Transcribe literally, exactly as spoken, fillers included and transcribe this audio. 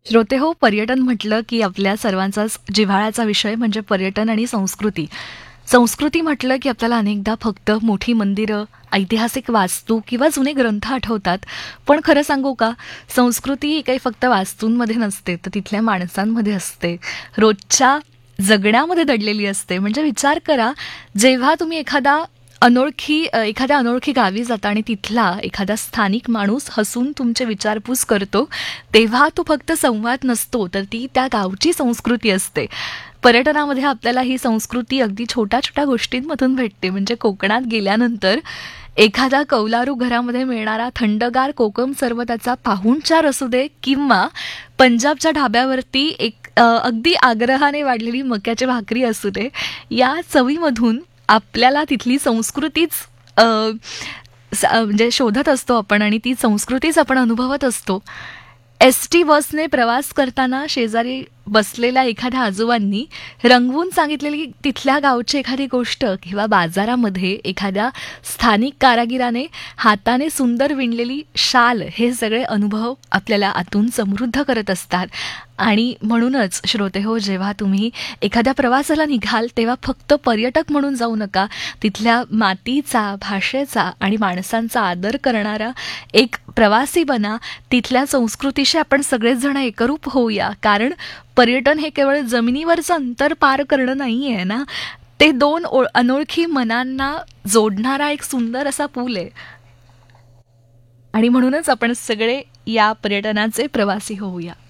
श्रोते हो, पर्यटन म्हटलं की आपल्या सर्वांचाच जिव्हाळ्याचा विषय म्हणजे पर्यटन आणि संस्कृती. संस्कृती म्हटलं की आपल्याला अनेकदा फक्त मोठी मंदिरं, ऐतिहासिक वास्तू किंवा जुने ग्रंथ आठवतात. पण खरं सांगू का, संस्कृती ही काही फक्त वास्तूंमध्ये नसते, तर तिथल्या माणसांमध्ये असते. रोजच्या जगण्यामध्ये दडलेली असते. म्हणजे विचार करा, जेव्हा तुम्ही एखादा अनोळखी अ, एखाद्या अनोळखी गावी जाता आणि तिथला एखादा स्थानिक माणूस हसून तुमची विचारपूस करतो, तेव्हा तो फक्त संवाद नसतो, तर ती त्या गावची संस्कृती असते. पर्यटनामध्ये आपल्याला ही संस्कृती अगदी छोट्या-छोट्या गोष्टींमधून भेटते. म्हणजे कोकणात गेल्यानंतर एखादा कौलारू घरामध्ये मिळणारा थंडगार कोकम सरबताचा पाहुणचार असू दे किंवा पंजाबच्या ढाब्यावरती एक अ, अगदी आग्रहाने वाढलेली मक्याची भाकरी असू दे, या चवीमधून आपल्याला तिथली संस्कृतीच अ, स अ, म्हणजे शोधत असतो आपण आणि ती संस्कृतीच आपण अनुभवत असतो. एस टी बसने प्रवास करताना शेजारी बसलेल्या एखाद्या आजोबांनी रंगवून सांगितलेली तिथल्या गावची एखादी गोष्ट किंवा बाजारामध्ये एखाद्या स्थानिक कारागिराने हाताने सुंदर विणलेली शाल, हे सगळे अनुभव आपल्याला आतून समृद्ध करत असतात. आणि म्हणूनच श्रोते हो, जेव्हा तुम्ही एखाद्या प्रवासाला निघाल तेव्हा फक्त पर्यटक म्हणून जाऊ नका. तिथल्या मातीचा, भाषेचा आणि माणसांचा आदर करणारा एक प्रवासी बना. तिथल्या संस्कृतीशी आपण सगळेच जण एकरूप होऊया. कारण पर्यटन हे केवळ जमिनीवरचं अंतर पार करणं नाही आहे ना, ते दोन ओ अनोळखी मनांना जोडणारा एक सुंदर असा पूल आहे. आणि म्हणूनच आपण सगळे या पर्यटनाचे प्रवासी होऊया.